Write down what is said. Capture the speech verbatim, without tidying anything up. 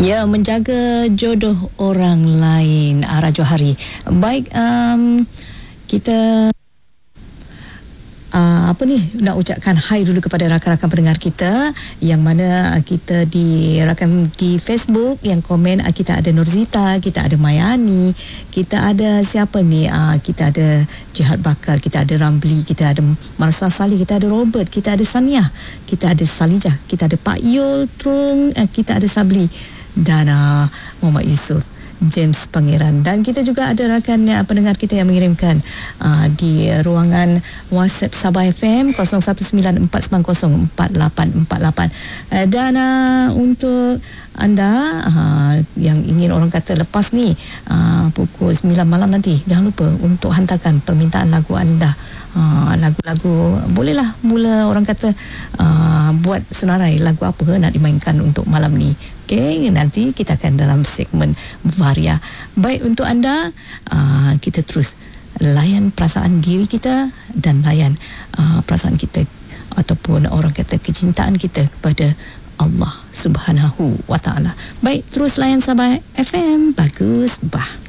Ya, menjaga jodoh orang lain, Ara Johari. Baik, um, kita Uh, apa ni, nak ucapkan hai dulu kepada rakan-rakan pendengar kita yang mana uh, kita di rakan di Facebook yang komen. Uh, kita ada Nurzita, kita ada Mayani, kita ada siapa ni, uh, kita ada Jihad Bakar, kita ada Ramli, kita ada Marsa Salih, kita ada Robert, kita ada Saniah, kita ada Salijah, kita ada Pak Yul Trung, uh, kita ada Sabli dan uh, Muhammad Yusof, James Pangeran, dan kita juga ada rakan uh, pendengar kita yang mengirimkan uh, di ruangan WhatsApp Sabah F M kosong satu sembilan empat sembilan kosong empat lapan empat lapan. Uh, dan uh, untuk anda uh, yang ingin orang kata lepas ni uh, pukul sembilan malam nanti, jangan lupa untuk hantarkan permintaan lagu anda. Uh, lagu-lagu bolehlah mula orang kata uh, buat senarai lagu apa nak dimainkan untuk malam ni. Okay, nanti kita akan dalam segmen Varia. Baik, untuk anda uh, kita terus layan perasaan diri kita dan layan uh, perasaan kita ataupun orang kata kecintaan kita kepada Allah Subhanahu wa taala. Baik, terus layan Sabah F M. Bagus, bah.